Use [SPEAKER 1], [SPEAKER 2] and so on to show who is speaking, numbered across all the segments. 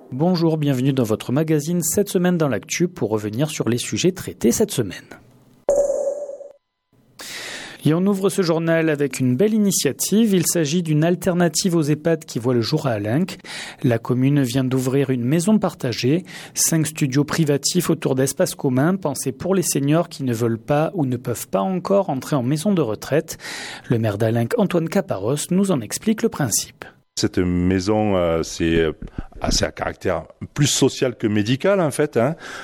[SPEAKER 1] Bonjour, bienvenue dans votre magazine cette semaine dans l'actu pour revenir sur les sujets traités cette semaine. Et on ouvre ce journal avec une belle initiative. Il s'agit d'une alternative aux EHPAD qui voit le jour à Alenc. La commune vient d'ouvrir une maison partagée, 5 studios privatifs autour d'espaces communs pensés pour les seniors qui ne veulent pas ou ne peuvent pas encore entrer en maison de retraite. Le maire d'Alenc, Antoine Caparros, nous en explique le principe.
[SPEAKER 2] Cette maison, c'est à caractère plus social que médical en fait.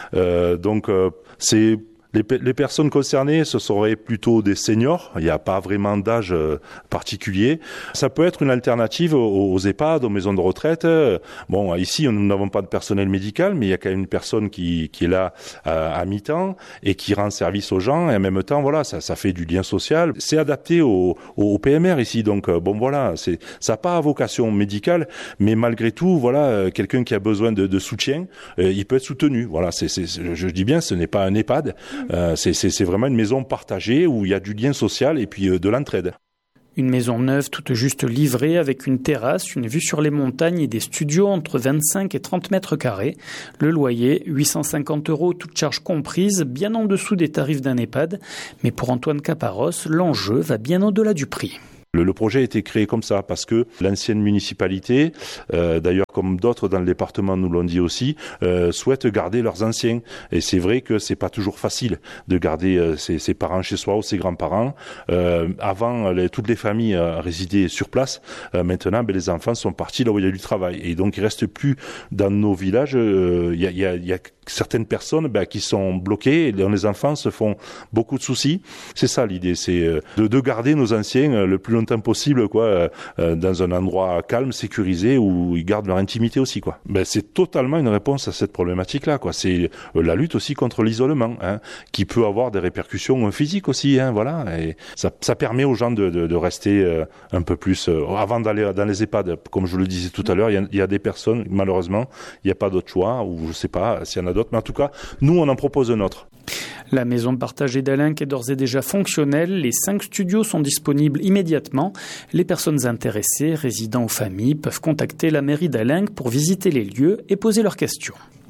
[SPEAKER 2] C'est les personnes concernées, ce seraient plutôt des seniors. Il n'y a pas vraiment d'âge particulier. Ça peut être une alternative aux EHPAD, aux maisons de retraite. Bon, ici, nous n'avons pas de personnel médical, mais il y a quand même une personne qui est là à mi-temps et qui rend service aux gens. Et en même temps, voilà, ça fait du lien social. C'est adapté au PMR ici. Donc, ça n'a pas vocation médicale, mais malgré tout, voilà, quelqu'un qui a besoin de soutien, il peut être soutenu. Voilà, je dis bien, ce n'est pas un EHPAD. C'est vraiment une maison partagée où il y a du lien social et puis de l'entraide.
[SPEAKER 1] Une maison neuve toute juste livrée avec une terrasse, une vue sur les montagnes et des studios entre 25 et 30 mètres carrés. Le loyer, 850 €, toutes charges comprises, bien en dessous des tarifs d'un EHPAD. Mais pour Antoine Caparros, l'enjeu va bien au-delà du prix.
[SPEAKER 2] Le projet a été créé comme ça parce que l'ancienne municipalité, d'ailleurs comme d'autres dans le département nous l'ont dit aussi, souhaite garder leurs anciens. Et c'est vrai que c'est pas toujours facile de garder ses parents chez soi ou ses grands-parents. Avant, toutes les familles résidaient sur place. Maintenant, les enfants sont partis là où il y a du travail. Et donc, il reste plus dans nos villages. Il y a certaines personnes qui sont bloquées et les enfants se font beaucoup de soucis. C'est ça l'idée, c'est de garder nos anciens le plus longtemps possible, dans un endroit calme, sécurisé, où ils gardent leur intimité aussi, quoi. C'est totalement une réponse à cette problématique-là, quoi. C'est la lutte aussi contre l'isolement, qui peut avoir des répercussions physiques aussi, voilà. Et ça permet aux gens de rester un peu plus, avant d'aller dans les EHPAD, comme je le disais tout à l'heure, il y a des personnes, malheureusement, il n'y a pas d'autre choix, ou je sais pas s'il y en a d'autres, mais en tout cas, nous, on en propose un autre.
[SPEAKER 1] La maison partagée d'Alenc est d'ores et déjà fonctionnelle. Les 5 studios sont disponibles immédiatement. Les personnes intéressées, résidents ou familles, peuvent contacter la mairie d'Alenc pour visiter les lieux et poser leurs questions.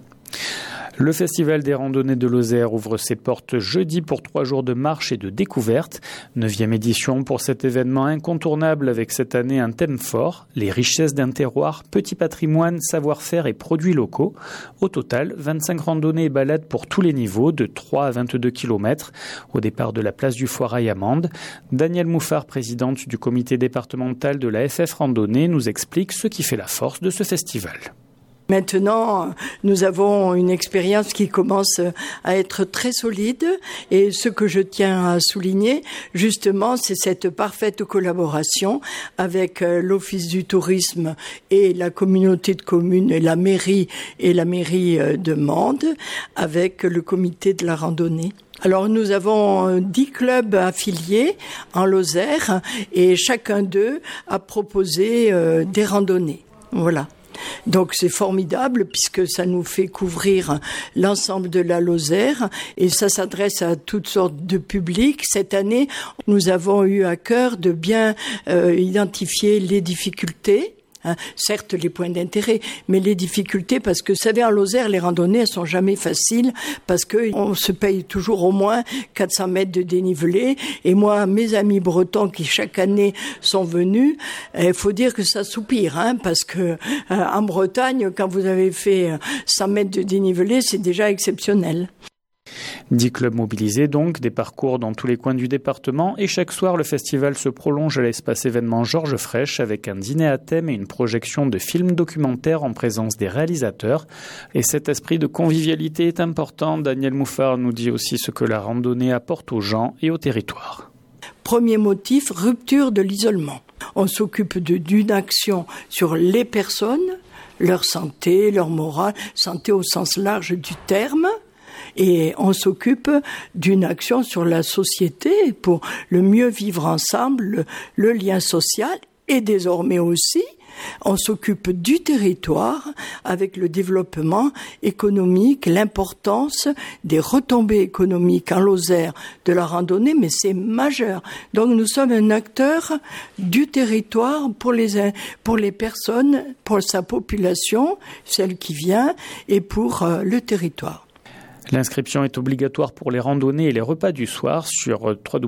[SPEAKER 1] Le Festival des randonnées de Lozère ouvre ses portes jeudi pour 3 jours de marche et de découverte. 9e édition pour cet événement incontournable avec cette année un thème fort, les richesses d'un terroir, petit patrimoine, savoir-faire et produits locaux. Au total, 25 randonnées et balades pour tous les niveaux, de 3 à 22 km, au départ de la place du Foirail à Mende. Danielle Mouffard, présidente du comité départemental de la FF Randonnée, nous explique ce qui fait la force de ce festival.
[SPEAKER 3] Maintenant, nous avons une expérience qui commence à être très solide et ce que je tiens à souligner, justement, c'est cette parfaite collaboration avec l'Office du tourisme et la communauté de communes et la mairie de Mende avec le comité de la randonnée. Alors nous avons 10 clubs affiliés en Lozère et chacun d'eux a proposé des randonnées. Voilà. Donc c'est formidable puisque ça nous fait couvrir l'ensemble de la Lozère et ça s'adresse à toutes sortes de publics. Cette année, nous avons eu à cœur de bien identifier les difficultés. Certes, les points d'intérêt, mais les difficultés, parce que, vous savez, en Lozère, les randonnées, elles sont jamais faciles, parce que on se paye toujours au moins 400 mètres de dénivelé. Et moi, mes amis bretons qui chaque année sont venus, il faut dire que ça soupire, parce que en Bretagne, quand vous avez fait 100 mètres de dénivelé, c'est déjà exceptionnel.
[SPEAKER 1] 10 clubs mobilisés donc, des parcours dans tous les coins du département et chaque soir le festival se prolonge à l'espace événement Georges Frêche avec un dîner à thème et une projection de films documentaires en présence des réalisateurs. Et cet esprit de convivialité est important. Danielle Mouffard nous dit aussi ce que la randonnée apporte aux gens et au territoire.
[SPEAKER 3] Premier motif, rupture de l'isolement. On s'occupe d'une action sur les personnes, leur santé, leur morale, santé au sens large du terme. Et on s'occupe d'une action sur la société pour le mieux vivre ensemble, le lien social et désormais aussi On s'occupe du territoire avec le développement économique, l'importance des retombées économiques en Lozère de la randonnée, mais c'est majeur. Donc nous sommes un acteur du territoire pour les personnes, pour sa population, celle qui vient, et pour le territoire.
[SPEAKER 1] L'inscription est obligatoire pour les randonnées et les repas du soir sur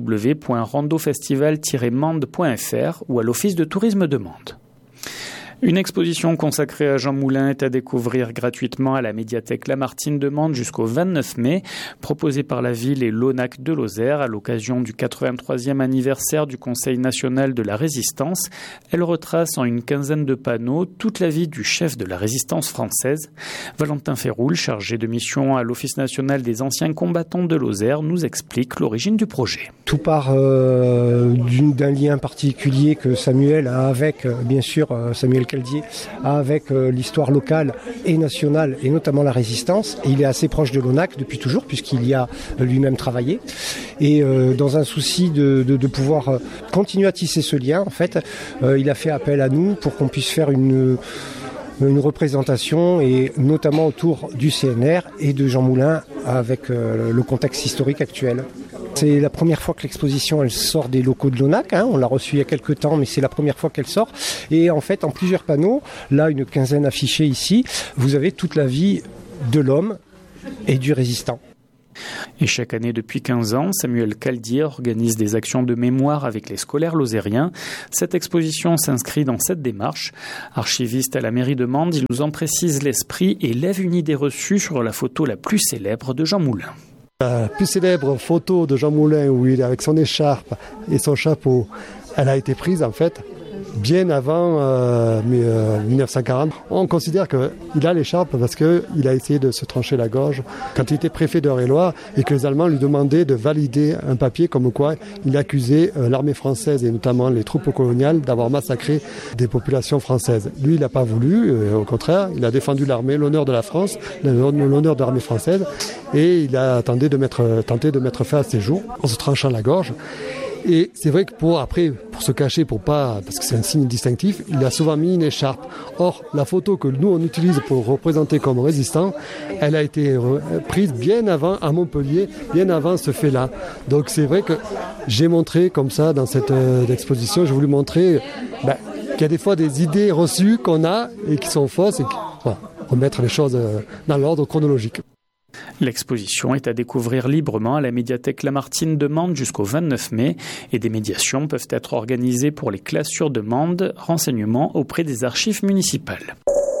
[SPEAKER 1] www.randofestival-mende.fr ou à l'Office de tourisme de Mende. Une exposition consacrée à Jean Moulin est à découvrir gratuitement à la médiathèque Lamartine de Mende jusqu'au 29 mai, proposée par la ville et l'ONAC de Lozère à l'occasion du 83e anniversaire du Conseil national de la résistance. Elle retrace en une quinzaine de panneaux toute la vie du chef de la résistance française. Valentin Ferroul, chargé de mission à l'Office national des anciens combattants de Lozère, nous explique l'origine du projet.
[SPEAKER 4] Tout part d'un lien particulier que Samuel a avec, bien sûr, Samuel Caldier avec l'histoire locale et nationale et notamment la résistance. Et il est assez proche de l'ONAC depuis toujours puisqu'il y a lui-même travaillé. Et dans un souci de pouvoir continuer à tisser ce lien, en fait, il a fait appel à nous pour qu'on puisse faire une représentation et notamment autour du CNR et de Jean Moulin avec le contexte historique actuel. C'est la première fois que l'exposition elle sort des locaux de l'ONAC, on l'a reçue il y a quelques temps mais c'est la première fois qu'elle sort et en fait en plusieurs panneaux, là une quinzaine affichés ici, vous avez toute la vie de l'homme et du résistant.
[SPEAKER 1] Et chaque année depuis 15 ans, Samuel Caldier organise des actions de mémoire avec les scolaires lozériens. Cette exposition s'inscrit dans cette démarche. Archiviste à la mairie de Mende, il nous en précise l'esprit et lève une idée reçue sur la photo la plus célèbre de Jean Moulin.
[SPEAKER 5] La plus célèbre photo de Jean Moulin où il est avec son écharpe et son chapeau, elle a été prise en fait bien avant 1940. On considère qu'il a l'écharpe parce qu'il a essayé de se trancher la gorge quand il était préfet d'Eure-et-Loir et que les Allemands lui demandaient de valider un papier comme quoi il accusait l'armée française et notamment les troupes coloniales d'avoir massacré des populations françaises. Lui, il n'a pas voulu, au contraire, il a défendu l'armée, l'honneur de la France, l'honneur de l'armée française et il a tenté de mettre fin à ses jours en se tranchant la gorge. Et c'est vrai que pour se cacher, parce que c'est un signe distinctif, il a souvent mis une écharpe. Or, la photo que nous on utilise pour le représenter comme résistant, elle a été prise bien avant, à Montpellier, bien avant ce fait-là. Donc c'est vrai que j'ai montré comme ça dans cette exposition, j'ai voulu montrer qu'il y a des fois des idées reçues qu'on a et qui sont fausses et remettre les choses dans l'ordre chronologique.
[SPEAKER 1] L'exposition est à découvrir librement à la médiathèque Lamartine de Mende jusqu'au 29 mai et des médiations peuvent être organisées pour les classes sur demande, renseignements auprès des archives municipales.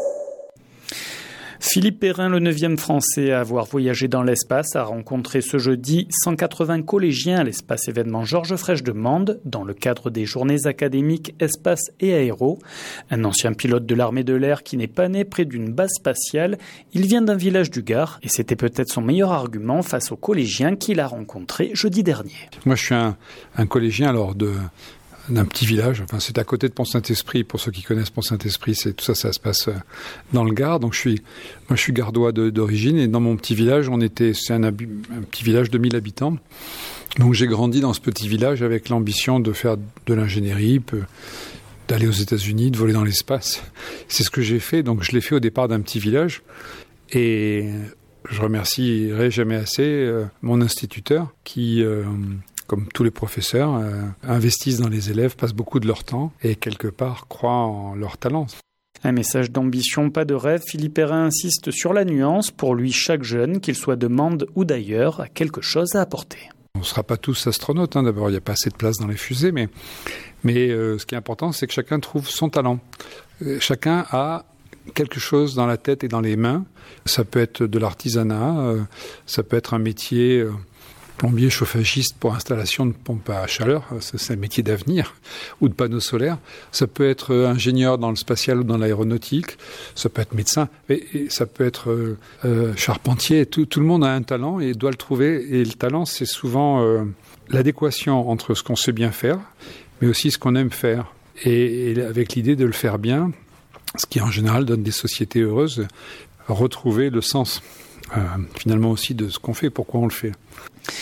[SPEAKER 1] Philippe Perrin, le 9e Français à avoir voyagé dans l'espace, a rencontré ce jeudi 180 collégiens à l'espace événement Georges Frêche de Mende dans le cadre des journées académiques Espace et Aéro. Un ancien pilote de l'armée de l'air qui n'est pas né près d'une base spatiale, il vient d'un village du Gard et c'était peut-être son meilleur argument face aux collégiens qu'il a rencontrés jeudi dernier.
[SPEAKER 6] Moi je suis un collégien d'un petit village, c'est à côté de Pont-Saint-Esprit, pour ceux qui connaissent Pont-Saint-Esprit, ça se passe dans le Gard, donc je suis gardois d'origine, et dans mon petit village, c'est un petit village de 1000 habitants, donc j'ai grandi dans ce petit village avec l'ambition de faire de l'ingénierie, d'aller aux États-Unis, de voler dans l'espace, c'est ce que j'ai fait, donc je l'ai fait au départ d'un petit village, et je remercierai jamais assez mon instituteur qui... comme tous les professeurs, investissent dans les élèves, passent beaucoup de leur temps et quelque part croient en leur talent.
[SPEAKER 1] Un message d'ambition, pas de rêve. Philippe Perrin insiste sur la nuance. Pour lui, chaque jeune, qu'il soit de Mende ou d'ailleurs, a quelque chose à apporter.
[SPEAKER 6] On ne sera pas tous astronautes, d'abord il n'y a pas assez de place dans les fusées, mais ce qui est important, c'est que chacun trouve son talent. Chacun a quelque chose dans la tête et dans les mains. Ça peut être de l'artisanat, ça peut être un métier... plombier chauffagiste pour installation de pompes à chaleur, c'est un métier d'avenir, ou de panneaux solaires. Ça peut être ingénieur dans le spatial ou dans l'aéronautique, ça peut être médecin, et ça peut être charpentier. Tout le monde a un talent et doit le trouver. Et le talent, c'est souvent l'adéquation entre ce qu'on sait bien faire, mais aussi ce qu'on aime faire. Et avec l'idée de le faire bien, ce qui en général donne des sociétés heureuses, retrouver le sens finalement aussi de ce qu'on fait, pourquoi on le fait.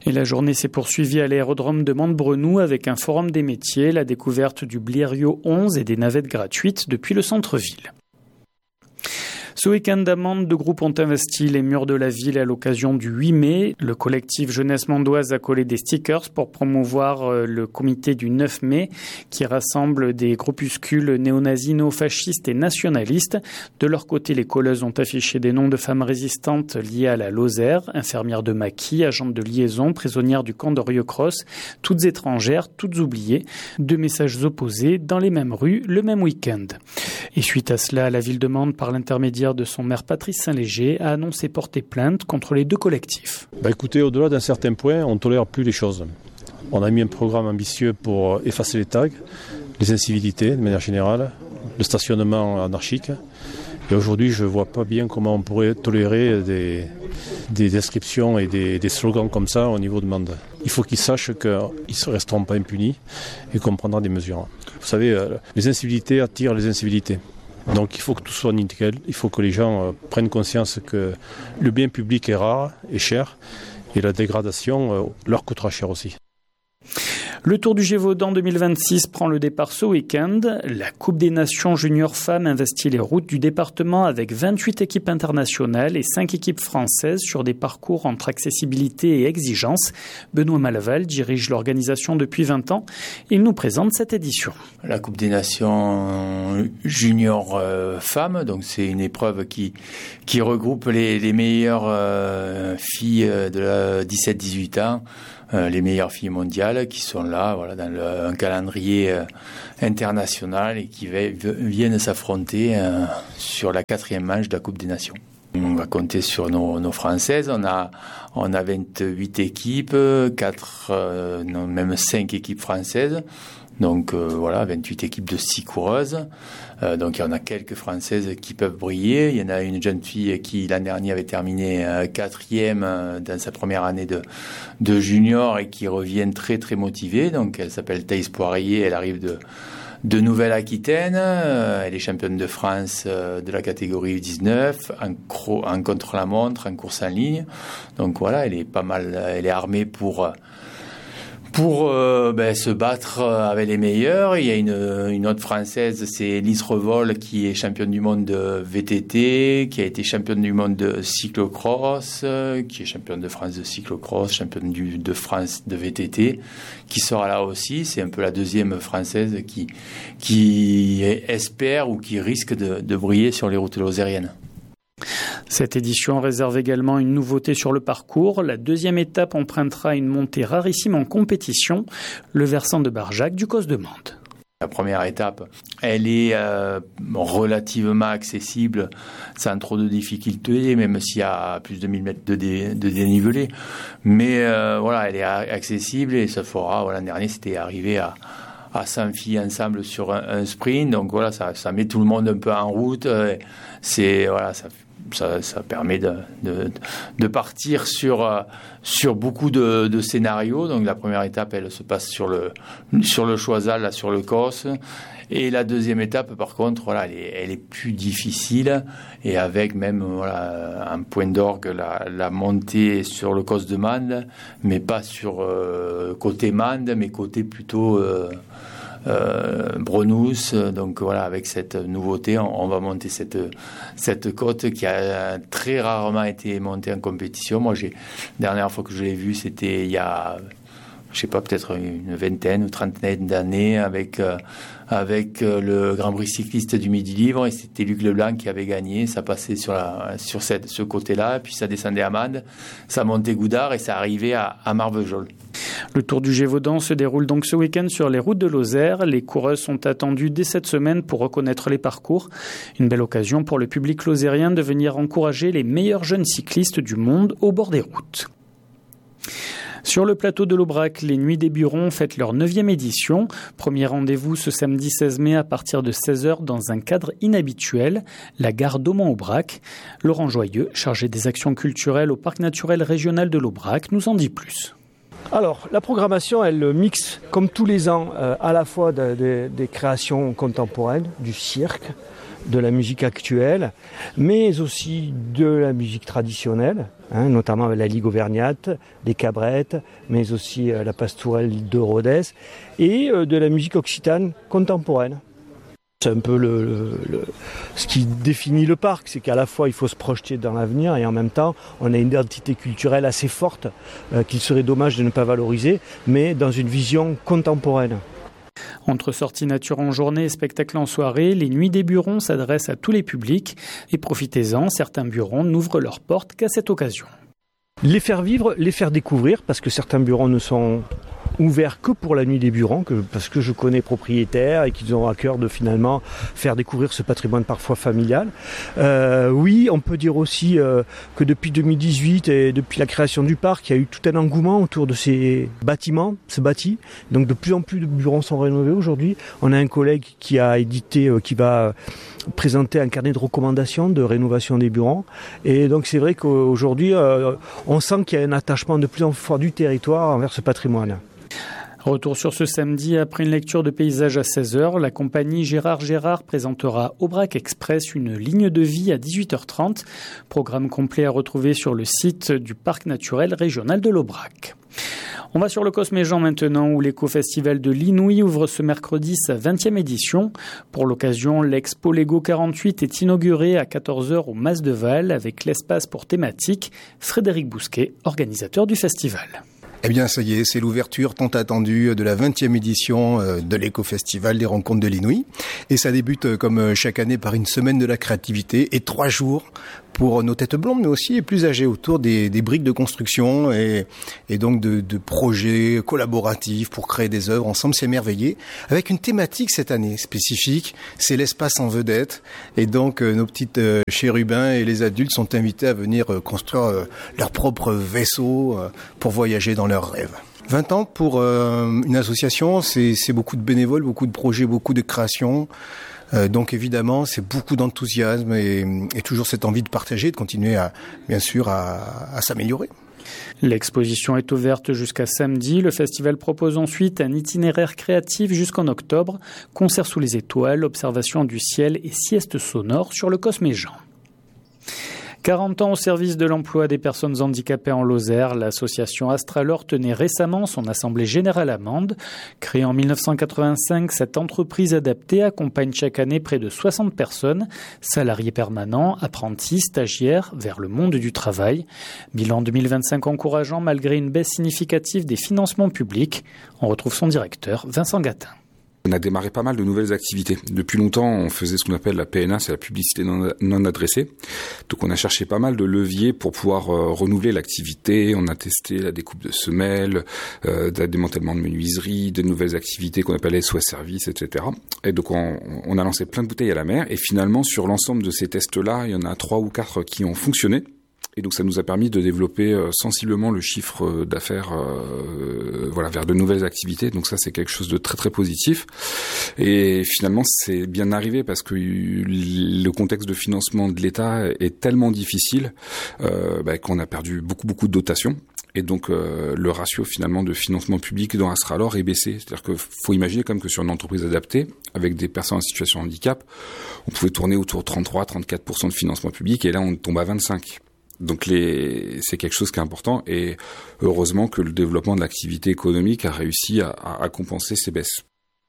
[SPEAKER 1] Et la journée s'est poursuivie à l'aérodrome de Mande-Brenou avec un forum des métiers, la découverte du Blériot 11 et des navettes gratuites depuis le centre-ville. Ce week-end à Mende, deux groupes ont investi les murs de la ville à l'occasion du 8 mai. Le collectif Jeunesse Mondoise a collé des stickers pour promouvoir le comité du 9 mai qui rassemble des groupuscules néo-nazis, néo-fascistes et nationalistes. De leur côté, les colleuses ont affiché des noms de femmes résistantes liées à la Lozère, infirmières de maquis, agentes de liaison, prisonnières du camp d'Orieux-Cross, toutes étrangères, toutes oubliées. Deux messages opposés dans les mêmes rues le même week-end. Et suite à cela, la ville de Mende, par l'intermédiaire de son maire Patrice Saint-Léger, a annoncé porter plainte contre les deux collectifs.
[SPEAKER 7] Écoutez, au-delà d'un certain point, on ne tolère plus les choses. On a mis un programme ambitieux pour effacer les tags, les incivilités de manière générale, le stationnement anarchique. Et aujourd'hui, je ne vois pas bien comment on pourrait tolérer des inscriptions et des slogans comme ça au niveau de Mende. Il faut qu'ils sachent qu'ils ne resteront pas impunis et qu'on prendra des mesures. Vous savez, les incivilités attirent les incivilités. Donc il faut que tout soit nickel, il faut que les gens prennent conscience que le bien public est rare et cher et la dégradation leur coûtera cher aussi.
[SPEAKER 1] Le Tour du Gévaudan 2026 prend le départ ce week-end. La Coupe des Nations Junior Femmes investit les routes du département avec 28 équipes internationales et 5 équipes françaises sur des parcours entre accessibilité et exigence. Benoît Malaval dirige l'organisation depuis 20 ans. Il nous présente cette édition.
[SPEAKER 8] La Coupe des Nations Junior Femmes, donc c'est une épreuve qui regroupe les meilleures filles de 17-18 ans. Les meilleures filles mondiales qui sont là, voilà, dans un calendrier international et qui viennent s'affronter sur la 4e manche de la Coupe des Nations. On va compter sur nos Françaises. On a 28 équipes, même 5 équipes françaises. Donc voilà, 28 équipes de 6 coureuses. Donc il y en a quelques Françaises qui peuvent briller. Il y en a une jeune fille qui l'année dernière avait terminé 4e dans sa première année de junior et qui revient très très motivée. Donc elle s'appelle Thaïs Poirier, elle arrive de Nouvelle-Aquitaine. Elle est championne de France de la catégorie U19 en contre-la-montre, en course en ligne. Donc voilà, elle est pas mal, elle est armée pour se battre avec les meilleurs. Il y a une autre Française, c'est Lise Revol, qui est championne du monde de VTT, qui a été championne du monde de cyclocross, qui est championne de France de cyclocross, championne de France de VTT, qui sera là aussi. C'est un peu la deuxième Française qui espère ou qui risque de briller sur les routes lozériennes.
[SPEAKER 1] Cette édition réserve également une nouveauté sur le parcours. La deuxième étape empruntera une montée rarissime en compétition, le versant de Barjac du Causse de Mende.
[SPEAKER 8] La première étape, elle est relativement accessible, sans trop de difficultés, même s'il y a plus de 1000 mètres de dénivelé. Mais voilà, elle est accessible et ça fera, voilà, l'année dernière, c'était arrivé à 100 filles ensemble sur un sprint. Donc voilà, ça met tout le monde un peu en route. Ça permet de partir sur beaucoup de scénarios. Donc la première étape, elle se passe sur le Choisal, là, sur le Causse. Et la deuxième étape, par contre, voilà, elle est plus difficile et avec même, voilà, un point d'orgue, la montée sur le Causse de Mende, mais pas sur côté Mende, mais côté plutôt Brenous. Donc voilà, avec cette nouveauté, on va monter cette côte qui a très rarement été montée en compétition. Moi, la dernière fois que je l'ai vue, c'était il y a, je sais pas, peut-être une vingtaine ou trentaine d'années avec le Grand Prix cycliste du Midi Libre, et c'était Luc Leblanc qui avait gagné. Ça passait sur ce côté-là, puis ça descendait à Mende, ça montait Goudard et ça arrivait à Marvejols.
[SPEAKER 1] Le Tour du Gévaudan se déroule donc ce week-end sur les routes de Lozère. Les coureuses sont attendues dès cette semaine pour reconnaître les parcours. Une belle occasion pour le public lozérien de venir encourager les meilleurs jeunes cyclistes du monde au bord des routes. Sur le plateau de l'Aubrac, les Nuits des Burons fêtent leur 9e édition. Premier rendez-vous ce samedi 16 mai à partir de 16h dans un cadre inhabituel, la gare d'Aumont-Aubrac. Laurent Joyeux, chargé des actions culturelles au Parc naturel régional de l'Aubrac, nous en dit plus.
[SPEAKER 9] Alors, la programmation, elle mixe, comme tous les ans, à la fois des créations contemporaines, du cirque, de la musique actuelle, mais aussi de la musique traditionnelle, notamment avec la Ligue auvergnate, des cabrettes, mais aussi la pastourelle de Rodez, et de la musique occitane contemporaine. C'est un peu ce qui définit le parc, c'est qu'à la fois il faut se projeter dans l'avenir et en même temps on a une identité culturelle assez forte qu'il serait dommage de ne pas valoriser, mais dans une vision contemporaine.
[SPEAKER 1] Entre sorties nature en journée et spectacles en soirée, les Nuits des Burons s'adressent à tous les publics et profitez-en, certains burons n'ouvrent leurs portes qu'à cette occasion.
[SPEAKER 9] Les faire vivre, les faire découvrir, parce que certains burons ne sont ouverts que pour la Nuit des Burons, parce que je connais propriétaires et qu'ils ont à cœur de finalement faire découvrir ce patrimoine parfois familial. Oui, on peut dire aussi que depuis 2018 et depuis la création du parc, il y a eu tout un engouement autour de ces bâtiments, ce bâti. Donc de plus en plus de burons sont rénovés aujourd'hui. On a un collègue qui a édité, qui va présenter un carnet de recommandations de rénovation des burons. Et donc c'est vrai qu'aujourd'hui, on sent qu'il y a un attachement de plus en plus fort du territoire envers ce patrimoine.
[SPEAKER 1] Retour sur ce samedi, après une lecture de paysages à 16h, la compagnie Gérard présentera Aubrac Express, une ligne de vie à 18h30. Programme complet à retrouver sur le site du Parc naturel régional de l'Aubrac. On va sur le Cosméjean maintenant, où l'éco-festival de l'Inouï ouvre ce mercredi sa 20e édition. Pour l'occasion, l'expo Lego 48 est inaugurée à 14h au Mas de Val avec l'espace pour thématique. Frédéric Bousquet, organisateur du festival.
[SPEAKER 10] Eh bien, ça y est, c'est l'ouverture tant attendue de la 20e édition de l'éco-festival des rencontres de l'Inouï. Et ça débute comme chaque année par une semaine de la créativité et 3 jours pour nos têtes blondes, mais aussi les plus âgés, autour des briques de construction et donc de projets collaboratifs pour créer des œuvres ensemble, s'émerveiller, avec une thématique cette année spécifique, c'est l'espace en vedette. Et donc nos petites chérubins et les adultes sont invités à venir construire leur propre vaisseau pour voyager dans leurs rêves. 20 ans pour une association, c'est beaucoup de bénévoles, beaucoup de projets, beaucoup de créations. Donc évidemment, c'est beaucoup d'enthousiasme et toujours cette envie de partager, de continuer bien sûr à s'améliorer.
[SPEAKER 1] L'exposition est ouverte jusqu'à samedi. Le festival propose ensuite un itinéraire créatif jusqu'en octobre. Concert sous les étoiles, observation du ciel et sieste sonore sur le Cosméjean. 40 ans au service de l'emploi des personnes handicapées en Lozère, l'association Astralor tenait récemment son assemblée générale à Mende. Créée en 1985, cette entreprise adaptée accompagne chaque année près de 60 personnes, salariés permanents, apprentis, stagiaires, vers le monde du travail. Bilan 2025 encourageant malgré une baisse significative des financements publics. On retrouve son directeur, Vincent Gatin.
[SPEAKER 11] On a démarré pas mal de nouvelles activités. Depuis longtemps, on faisait ce qu'on appelle la PNA, c'est la publicité non adressée. Donc on a cherché pas mal de leviers pour pouvoir renouveler l'activité. On a testé la découpe de semelles, le démantèlement de menuiseries, de nouvelles activités qu'on appelle SOS Service, etc. Et donc on a lancé plein de bouteilles à la mer. Et finalement, sur l'ensemble de ces tests-là, il y en a 3 ou 4 qui ont fonctionné. Et donc ça nous a permis de développer sensiblement le chiffre d'affaires vers de nouvelles activités. Donc ça c'est quelque chose de très très positif. Et finalement c'est bien arrivé parce que le contexte de financement de l'État est tellement difficile qu'on a perdu beaucoup de dotations. Et donc le ratio finalement de financement public dans Astralor est baissé. C'est-à-dire qu'il faut imaginer quand même que sur une entreprise adaptée, avec des personnes en situation de handicap, on pouvait tourner autour de 33-34% de financement public et là on tombe à 25%. Donc c'est quelque chose qui est important et heureusement que le développement de l'activité économique a réussi à compenser ces baisses.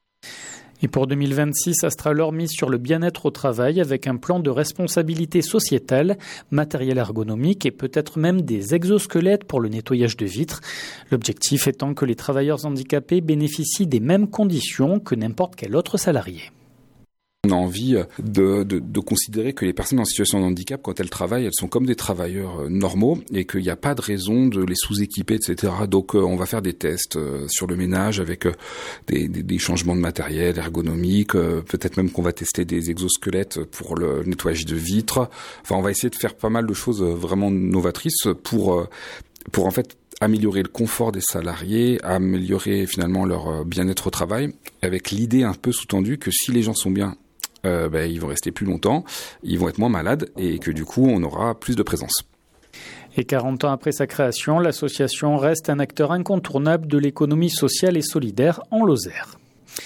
[SPEAKER 1] Et pour 2026, Astralor mise sur le bien-être au travail avec un plan de responsabilité sociétale, matériel ergonomique et peut-être même des exosquelettes pour le nettoyage de vitres. L'objectif étant que les travailleurs handicapés bénéficient des mêmes conditions que n'importe quel autre salarié.
[SPEAKER 11] On a envie de considérer que les personnes en situation de handicap, quand elles travaillent, elles sont comme des travailleurs normaux et qu'il n'y a pas de raison de les sous-équiper, etc. Donc on va faire des tests sur le ménage avec des changements de matériel ergonomique, peut-être même qu'on va tester des exosquelettes pour le nettoyage de vitres. Enfin, on va essayer de faire pas mal de choses vraiment novatrices pour en fait améliorer le confort des salariés, améliorer finalement leur bien-être au travail, avec l'idée un peu sous-tendue que si les gens sont bien, ils vont rester plus longtemps, ils vont être moins malades et que du coup on aura plus de présence.
[SPEAKER 1] Et 40 ans après sa création, l'association reste un acteur incontournable de l'économie sociale et solidaire en Lozère.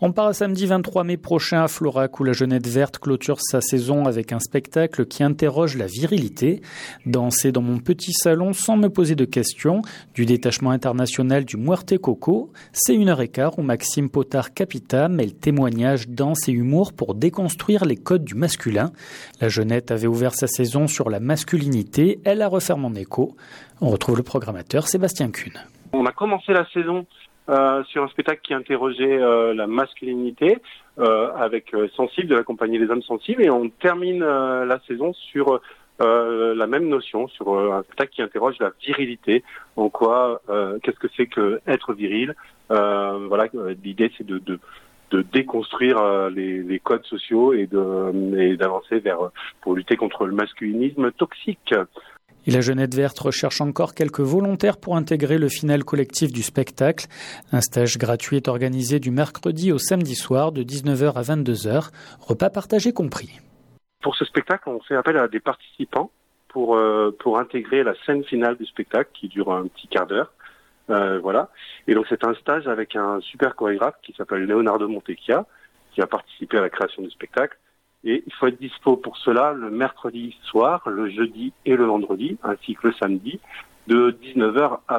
[SPEAKER 1] On part samedi 23 mai prochain à Florac où la Jeunette Verte clôture sa saison avec un spectacle qui interroge la virilité. Danser dans mon petit salon sans me poser de questions, du détachement international du Muerte Coco, c'est 1h15 où Maxime Potard-Capita mêle témoignages, danse et humour pour déconstruire les codes du masculin. La Jeunette avait ouvert sa saison sur la masculinité, elle la referme en écho. On retrouve le programmateur Sébastien Kuhn.
[SPEAKER 12] On a commencé la saison sur un spectacle qui interrogeait la masculinité avec Sensible de la compagnie des hommes sensibles, et on termine la saison sur la même notion, sur un spectacle qui interroge la virilité. En quoi, qu'est-ce que c'est que être viril? Voilà, l'idée c'est de déconstruire les codes sociaux et d'avancer pour lutter contre le masculinisme toxique.
[SPEAKER 1] Et la Jeunette Verte recherche encore quelques volontaires pour intégrer le final collectif du spectacle. Un stage gratuit est organisé du mercredi au samedi soir de 19h à 22h, repas partagés compris.
[SPEAKER 12] Pour ce spectacle, on fait appel à des participants pour intégrer la scène finale du spectacle qui dure un petit quart d'heure. Voilà. Et donc c'est un stage avec un super chorégraphe qui s'appelle Leonardo Montecchia, qui a participé à la création du spectacle. Et il faut être dispo pour cela le mercredi soir, le jeudi et le vendredi, ainsi que le samedi, de 19h à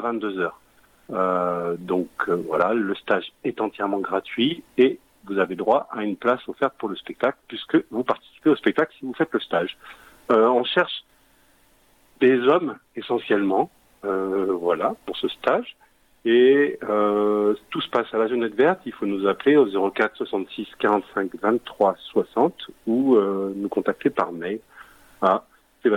[SPEAKER 12] 22h. Donc voilà, le stage est entièrement gratuit et vous avez droit à une place offerte pour le spectacle puisque vous participez au spectacle si vous faites le stage. On cherche des hommes essentiellement, voilà, pour ce stage. Et tout se passe à la Jeunette Verte. Il faut nous appeler au 04 66 45 23 60 ou nous contacter par mail à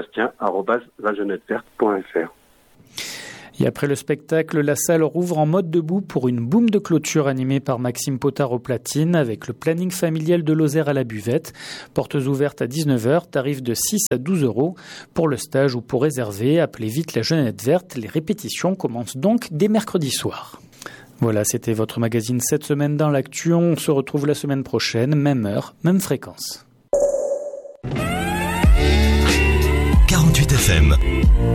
[SPEAKER 12] sébastien@lajeunetteverte.fr.
[SPEAKER 1] Et après le spectacle, la salle rouvre en mode debout pour une boum de clôture animée par Maxime Potard aux platines avec le planning familial de Lozère à la buvette. Portes ouvertes à 19h, tarif de 6 à 12 €. Pour le stage ou pour réserver, appelez vite la Jeunette Verte. Les répétitions commencent donc dès mercredi soir. Voilà, c'était votre magazine cette semaine dans l'actu. On se retrouve la semaine prochaine, même heure, même fréquence.
[SPEAKER 13] 48 FM.